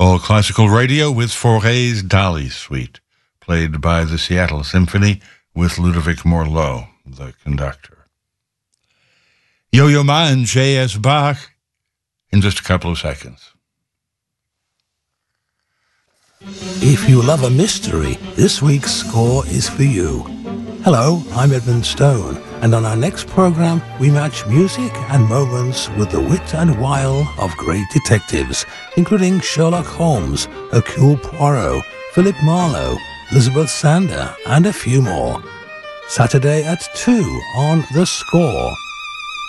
All classical radio with Fauré's Dali Suite, played by the Seattle Symphony with Ludovic Morlot, the conductor. Yo-Yo Ma and J.S. Bach in just a couple of seconds. If you love a mystery, this week's score is for you. Hello, I'm Edmund Stone, and on our next program, we match music and moments with the wit and wile of great detectives, including Sherlock Holmes, Hercule Poirot, Philip Marlowe, Elizabeth Sander, and a few more. Saturday at 2 on The Score.